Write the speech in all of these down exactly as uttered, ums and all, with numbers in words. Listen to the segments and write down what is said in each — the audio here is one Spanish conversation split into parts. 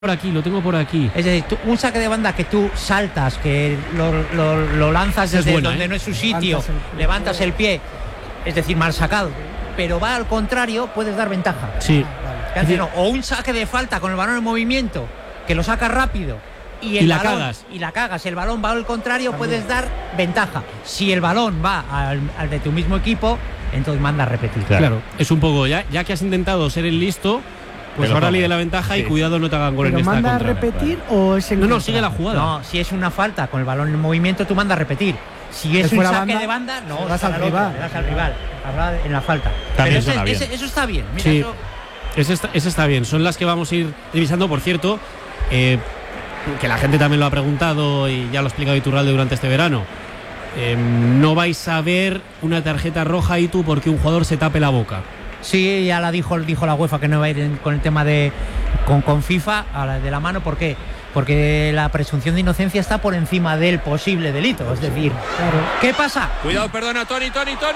Por aquí, lo tengo por aquí. Es decir, tú, un saque de banda que tú saltas, que lo, lo, lo lanzas desde buena, donde ¿eh? no es su sitio, levantas el, levantas el pie, es decir, mal sacado, pero va al contrario, puedes dar ventaja. Sí. Vale. Decir, no, o un saque de falta con el balón en movimiento, que lo sacas rápido y, el y la balón, cagas. Y la cagas, el balón va al contrario, también puedes dar ventaja. Si el balón va al, al de tu mismo equipo, entonces manda a repetir. Claro, claro. Es un poco, ya, ya que has intentado ser el listo, pues pero ahora ley de la ventaja sí. Y cuidado no te hagan gol en esta ¿Manda contra. a repetir claro. o es en No, no, contra? sigue la jugada. No, si es una falta con el balón en movimiento, tú mandas a repetir. Si es un saque banda, de banda, no, vas al rival. Le das al rival, en la falta. También Pero ese, ese, ese, eso está bien. Mira, sí, eso... Ese, está, ese está bien. Son las que vamos a ir revisando, por cierto, eh, que la gente también lo ha preguntado y ya lo ha explicado Iturralde durante este verano. Eh, no vais a ver una tarjeta roja y tú porque un jugador se tape la boca. Sí, ya la dijo, dijo la UEFA que no va a ir en, con el tema de con, con FIFA a la, de la mano. ¿Por qué? Porque la presunción de inocencia está por encima del posible delito. Es decir, claro. ¿Qué pasa? Cuidado, perdona, Toni, Toni, Toni.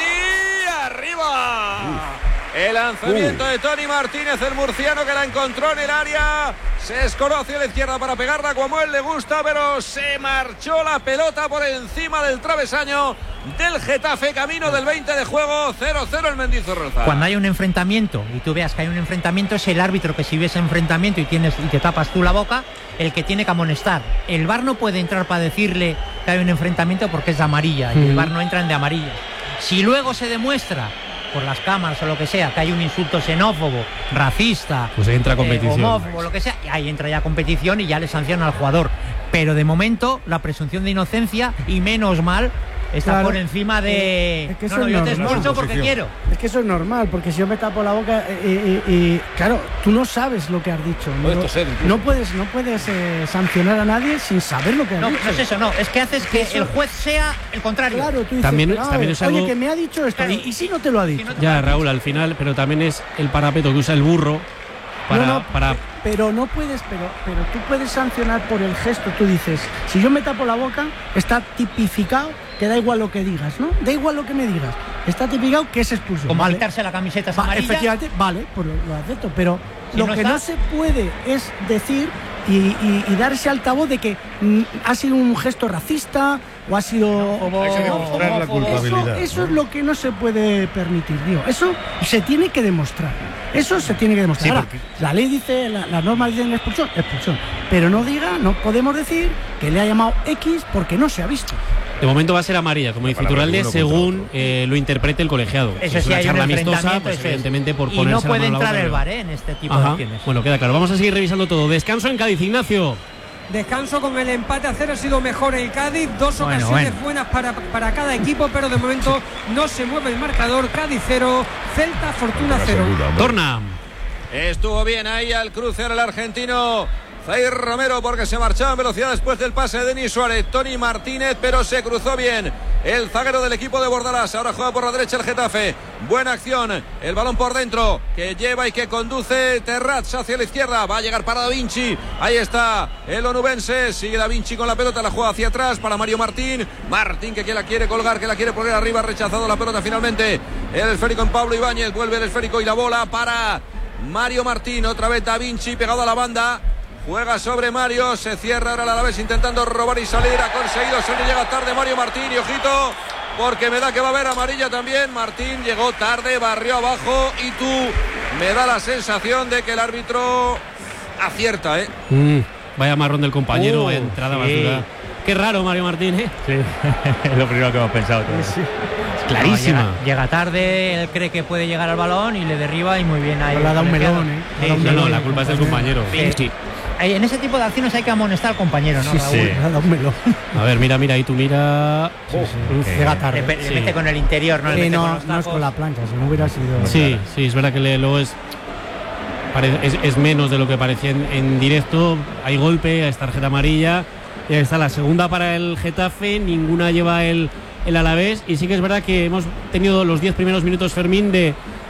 ¡Arriba! Uf. El lanzamiento uh. de Toni Martínez, el murciano, que la encontró en el área. Se escoró hacia la izquierda para pegarla como a él le gusta, pero se marchó la pelota por encima del travesaño del Getafe, camino del veinte de juego. Cero cero el Mendizorroza. Cuando hay un enfrentamiento y tú veas que hay un enfrentamiento, es el árbitro que, si ves enfrentamiento y tienes y te tapas tú la boca, el que tiene que amonestar. El V A R no puede entrar para decirle que hay un enfrentamiento porque es de amarilla, mm. y el V A R no entra en de amarilla. Si luego se demuestra por las cámaras o lo que sea que hay un insulto xenófobo, racista, pues ahí entra competición, eh, homófobo, lo que sea, y ahí entra ya competición y ya le sanciona al jugador. Pero de momento la presunción de inocencia, y menos mal, está claro. por encima de es que no, no, yo normal. te expulso porque quiero. Es que eso es normal, porque si yo me tapo la boca y, y, y claro, tú no sabes lo que has dicho. No, ser, no puedes, no puedes eh, sancionar a nadie sin saber lo que has no, dicho. No es eso, no, es que haces que eso, el juez sea el contrario. Claro, tú dices, también, claro, también es algo... oye, que me ha dicho esto, claro, y, y si no te lo ha dicho. Si no ya, Raúl, al final, pero también es el parapeto que usa el burro para... No, no, para... Pero no puedes, pero, pero tú puedes sancionar por el gesto. Tú dices, si yo me tapo la boca, está tipificado que da igual lo que digas, ¿no? Da igual lo que me digas. Está tipificado que es expulsión. Como ¿vale? quitarse la camiseta Va, amarilla. efectivamente, vale, pues lo, lo acepto. Pero si lo no que está... no se puede es decir y, y, y dar ese altavoz de que mm, ha sido un gesto racista o ha sido... No, hay que demostrar la culpabilidad. Eso, eso ¿no? es lo que no se puede permitir, tío. Eso se tiene que demostrar. Eso se tiene que demostrar. Sí, porque... Ahora, la ley dice, la, las normas dicen expulsión, expulsión. Pero no diga, no podemos decir que le ha llamado X porque no se ha visto. De momento va a ser amarilla, como dice Iturralde, según eh, lo interprete el colegiado. Eso si es sí, una hay charla un amistosa, pues evidentemente por y ponerse no puede la mano entrar la el V A R ¿eh? en este tipo Ajá. de acciones. Bueno, queda claro. Vamos a seguir revisando todo. Descanso en Cádiz, Ignacio. Descanso con el empate a cero, ha sido mejor el Cádiz, dos bueno, ocasiones bueno. buenas para, para cada equipo, pero de momento no se mueve el marcador. Cádiz cero, Celta Fortuna cero. Torna. Estuvo bien ahí al cruce el argentino Zair Romero, porque se marchaba en velocidad después del pase de Denis Suárez. Toni Martínez, pero se cruzó bien el zaguero del equipo de Bordalás. Ahora juega por la derecha el Getafe. Buena acción, el balón por dentro que lleva y que conduce Terrats hacia la izquierda. Va a llegar para Da Vinci. Ahí está el onubense. Sigue Da Vinci con la pelota, la juega hacia atrás para Mario Martín. Martín que, que la quiere colgar, que la quiere poner arriba. Rechazado la pelota finalmente. El esférico en Pablo Ibáñez. Vuelve el esférico y la bola para Mario Martín. Otra vez Da Vinci pegado a la banda. Juega sobre Mario, se cierra ahora el Alavés intentando robar y salir, ha conseguido, solo llega tarde Mario Martín y ojito, porque me da que va a haber amarilla también. Martín llegó tarde, barrió abajo y tú me da la sensación de que el árbitro acierta, ¿eh? Mm, vaya marrón del compañero, uh, vaya entrada sí. basura. Qué raro Mario Martín, ¿eh? Sí, es lo primero que hemos pensado todos. Sí. Clarísima. No, llega, llega tarde, él cree que puede llegar al balón y le derriba y muy bien ahí. Le ha dado un melón, ¿eh? Sí, no, sí, no, sí, la culpa es del compañero. Sí. Sí. En ese tipo de acciones hay que amonestar al compañero, ¿no, sí, Raúl? sí. Le ha dado un melón. A ver, mira, mira, ahí tú mira. Sí, sí. Uf, llega tarde. Le, le Sí. mete con el interior, no le Sí, mete no, con los no es tacos. con la plancha, si no hubiera sido... Sí, sí, es verdad que le, luego es, pare, es, es menos de lo que parecía en, en directo. Hay golpe, es tarjeta amarilla. Y ahí está la segunda para el Getafe, ninguna lleva el, el Alavés. Y sí que es verdad que hemos tenido los diez primeros minutos, Fermín, de,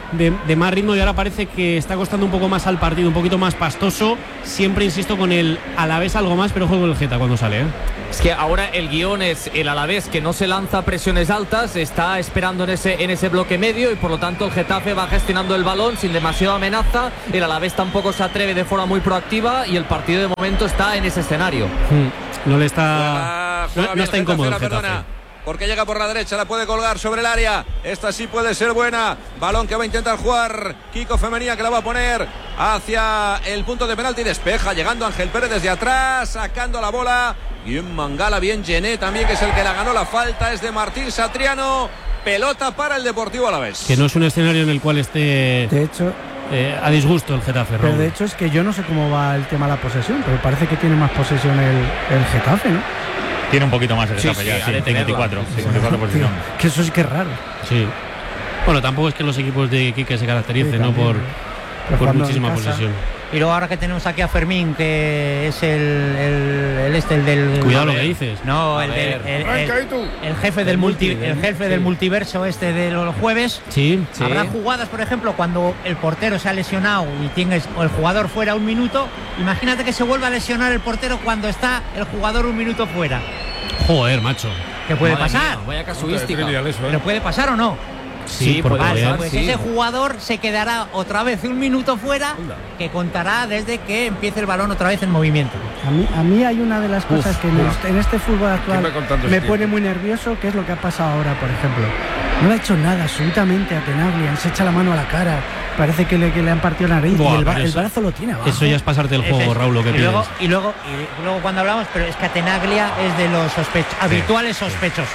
de, de más ritmo y ahora parece que está costando un poco más al partido, un poquito más pastoso. Siempre insisto con el Alavés algo más, pero juego con el Geta cuando sale, ¿eh? Es que ahora el guión es el Alavés, que no se lanza presiones altas, está esperando en ese, en ese bloque medio y por lo tanto el Getafe va gestionando el balón sin demasiada amenaza. El Alavés tampoco se atreve de forma muy proactiva y el partido de momento está en ese escenario. Hmm. No le está, Juega, juega no, no bien está Getafe, incómodo el la Getafe. perdona, porque llega por la derecha, la puede colgar sobre el área. Esta sí puede ser buena. Balón que va a intentar jugar Kiko Femenía, que la va a poner hacia el punto de penalti. Despeja, llegando Ángel Pérez desde atrás, sacando la bola. Bien Mangala, bien Gené también, que es el que la ganó. La falta es de Martín Satriano. Pelota para el Deportivo Alavés. Que no es un escenario en el cual esté De hecho, eh, a disgusto el Getafe, pero Raúl. de hecho es que yo no sé cómo va el tema de la posesión, pero parece que tiene más posesión el, el Getafe, ¿no? Tiene un poquito más el Sí, Getafe sí, ya, ha sí, de cincuenta y cuatro, cincuenta y cuatro posición. Que eso sí que es raro. Sí. Bueno, tampoco es que los equipos de Quique se caractericen, Sí, ¿no? también, Por, pero por jugando muchísima en casa. posesión. Y luego ahora que tenemos aquí a Fermín, que es el, el, el este, el del... Cuidado lo que dices. No, A el, ver. del, el, Arranca el- ahí tú. el jefe del multi, el jefe del multiverso este de los jueves. Sí, Sí. Habrá jugadas, por ejemplo, cuando el portero se ha lesionado y tienes o el jugador fuera un minuto. Imagínate que se vuelva a lesionar el portero cuando está el jugador un minuto fuera. Joder, macho. ¿Qué puede Madre pasar? mía, vaya casuística. ¿Pero puede pasar o no? Sí, puede porque- pasar, Pues sí. ese jugador se quedará otra vez un minuto fuera, que contará desde que empiece el balón otra vez en movimiento. A mí, a mí hay una de las cosas que en, el- en este fútbol actual Siempre contando me ese pone tiempo. muy nervioso, que es lo que ha pasado ahora, por ejemplo. No ha hecho nada absolutamente a Tenaglia, se echa la mano a la cara, parece que le, que le han partido la nariz Buah, y el, ba- pero el eso- brazo lo tiene abajo. Eso ya es pasarte el juego, Ese- Raúl, lo que y pides. luego, y luego y luego cuando hablamos, pero es que Tenaglia es de los sospech- habituales sospechosos.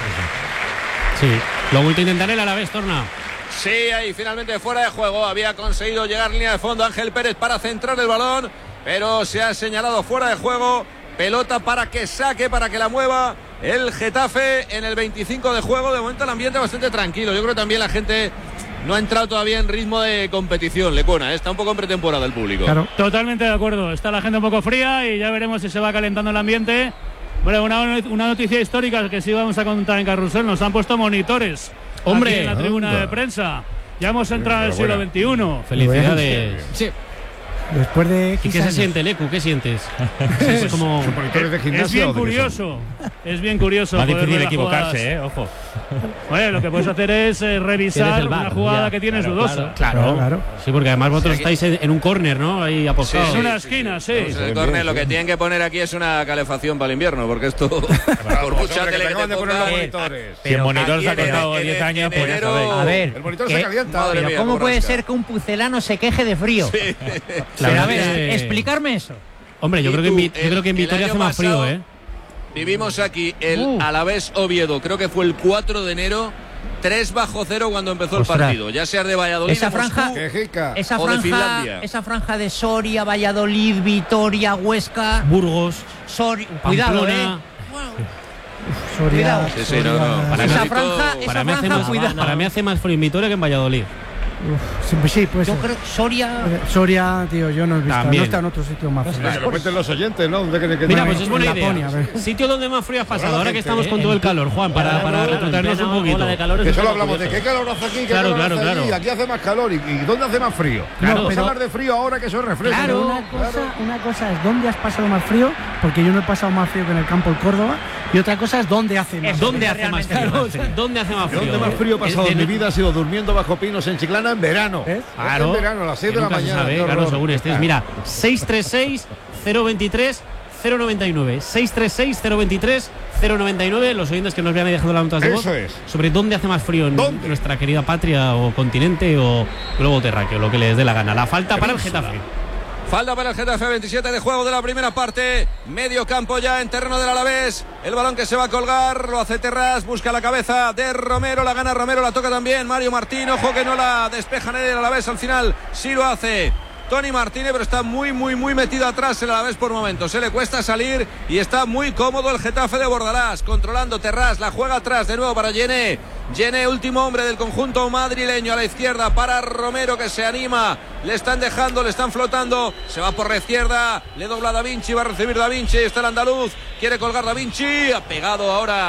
Sí. Lo ha vuelto a intentar el Alavés, Torna. Sí, ahí finalmente fuera de juego. Había conseguido llegar línea de fondo Ángel Pérez para centrar el balón, pero se ha señalado fuera de juego. Pelota para que saque, para que la mueva el Getafe en el veinticinco de juego. De momento el ambiente bastante tranquilo. Yo creo que también la gente no ha entrado todavía en ritmo de competición, Lecona. Está un poco en pretemporada el público. Claro. Totalmente de acuerdo. Está la gente un poco fría y ya veremos si se va calentando el ambiente. Bueno, una, una noticia histórica que sí vamos a contar en Carrusel. Nos han puesto monitores. ¡Hombre! Aquí en la tribuna Anda. de prensa. Ya hemos entrado en el siglo veintiuno. Felicidades. Sí. Después de ¿Y X qué se años. siente, Lecu? ¿Qué sientes? Es como... ¿Son monitores de Es gimnasio bien o de qué son? curioso. Es bien curioso. Más poder ver difícil las equivocarse, jugadas. eh, ojo. Bueno, lo que puedes hacer es eh, Tienes revisar el una V A R, jugada ya, que tienes claro, dudosa. Claro, claro. Sí, porque además vosotros estáis en, en un córner, ¿no? Ahí apostados. En una esquina, sí. Pues el córner, lo que tienen que poner aquí es una calefacción para el invierno, porque esto, por mucha Hombre, que tele que acaban te de poner los ponga, monitores. Si el monitor aquí se ha en el- costado en diez el- años, en pues ya enero- sabéis. A ver, El monitor ¿qué? se calienta. Madre Pero mía, ¿cómo cómo puede rasca. ser que un pucelano se queje de frío? La Pero a verdad ver, que- explicarme eso. Hombre, yo Y creo que en, tú, Vi- yo el- creo que en el Vitoria año hace más frío, pasado- ¿eh? Vivimos aquí el Uh. Alavés Oviedo, creo que fue el cuatro de enero, tres bajo cero cuando empezó Ostras. el partido. Ya sea de Valladolid, Esa de Moscú, franja- Quejica. Esa O de franja, Finlandia. esa franja de Soria, Valladolid, Vitoria, Huesca, Burgos, Soria, cuidado, Pamplona. eh. Soria, Cuidado. Sí, sí, no, no. Para Esa mí- franja, esa Para mí, hace franja, más, cuidado. para mí hace más frío en Vitoria que en Valladolid. Uf, sí, pues sí, pues Yo sí. creo que Soria. Soria, tío, yo no he visto, También. no está en otro sitio más Que frío. se lo cuenten los oyentes, ¿no? ¿Dónde creen que Mira, no? pues es buena en Laponia, a idea. ver. Sitio donde más frío has pasado, Habrá ahora que gente, estamos con eh, todo el en- calor, Juan, para, para retrotraernos un poquito. Que solo hablamos de qué calor hace aquí, qué Claro, calor claro, hace allí. claro. Aquí hace más calor. ¿Y, y dónde hace más frío? Claro, Vamos pero- a hablar de frío ahora que eso refresca. Pero una cosa, una cosa es dónde has pasado más frío, porque yo no he pasado más frío que en el campo del Córdoba, y otra cosa es dónde hace más Eso. frío. ¿Dónde hace más Realmente, frío? claro, ¿Dónde hace más frío? ¿Dónde más frío he pasado Es en de- mi vida ha sido durmiendo bajo pinos en Chiclana en verano? ¿Eh? Claro, En verano, a las seis que de la nunca se mañana. sabe, qué claro, horror. según estés. Mira, seis tres seis, cero veintitrés, cero noventa y nueve. seis tres seis, cero veintitrés, cero noventa y nueve. Los oyentes que nos vean ahí dejando las notas de voz Eso es. sobre dónde hace más frío en ¿Dónde? nuestra querida patria o continente o globo terráqueo, lo que les dé la gana. La falta para el Getafe. Falta para el Getafe, veintisiete de juego de la primera parte. Medio campo ya en terreno del Alavés. El balón que se va a colgar, lo hace Terrás, busca la cabeza de Romero, la gana Romero, la toca también Mario Martín. Ojo que no la despeja nadie del Alavés, al final sí lo hace Tony Martínez, pero está muy, muy, muy metido atrás el Alavés por momentos. Se le cuesta salir y está muy cómodo el Getafe de Bordalás, controlando Terrás, la juega atrás de nuevo para Gené. Gené, último hombre del conjunto madrileño, a la izquierda para Romero, que se anima. Le están dejando, le están flotando. Se va por la izquierda, le dobla Da Vinci, va a recibir Da Vinci. Está el andaluz, quiere colgar Da Vinci. Ha pegado ahora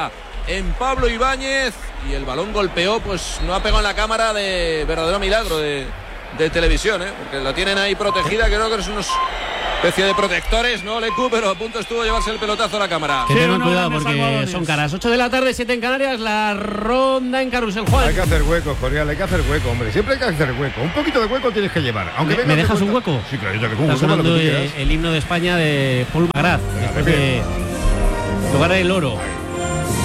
en Pablo Ibáñez y el balón golpeó, pues no ha pegado en la cámara de verdadero milagro de, de televisión, ¿eh? Porque la tienen ahí protegida, creo que es unos especie de protectores, ¿no, Lecu? Pero a punto estuvo de llevarse el pelotazo a la cámara. Que Sí, tengan unos cuidado grandes porque salvadones. son caras. ocho de la tarde, siete en Canarias, la ronda en Carrusel, Juan. Hay que hacer hueco, Corial, hay que hacer hueco, hombre. Siempre hay que hacer hueco. Un poquito de hueco tienes que llevar. Aunque ¿Me, vengas ¿me de dejas un vuelta- hueco? Sí, claro, yo te dejo un Está hueco para lo sonando que tú eh, quieras. el himno de España de Paul McGrath, después de bien. lograr el oro.